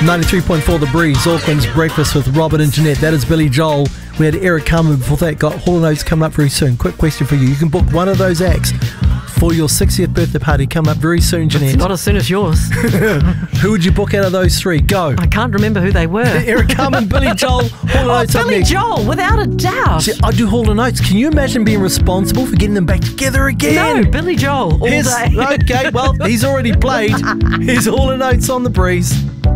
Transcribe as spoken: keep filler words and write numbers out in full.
ninety-three point four The Breeze, Auckland's Breakfast with Robert and Jeanette. That is Billy Joel. We had Eric Carmen before that. Got Hall and Oates coming up very soon. Quick question for you. You can book one of those acts for your sixtieth birthday party coming up very soon, Jeanette. Not as soon as yours. Who would you book out of those three? Go. I can't remember who they were. Eric Carmen, Billy Joel, Hall and Oh, Oates up Billy next. Joel, without a doubt. See, I do Hall and Oates. Can you imagine being responsible for getting them back together again? No, Billy Joel, all Here's- day. Okay, well, he's already played. Here's Hall and Oates on The Breeze.